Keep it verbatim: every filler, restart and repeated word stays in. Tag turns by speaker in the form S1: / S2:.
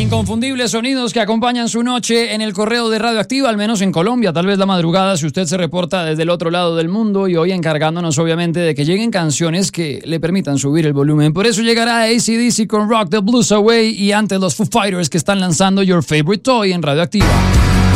S1: Inconfundibles sonidos que acompañan su noche en el correo de Radioactiva, al menos en Colombia, tal vez la madrugada si usted se reporta desde el otro lado del mundo, y hoy encargándonos obviamente de que lleguen canciones que le permitan subir el volumen. Por eso llegará A C D C con Rock the Blues Away, y antes los Foo Fighters que están lanzando Your Favorite Toy en Radioactiva.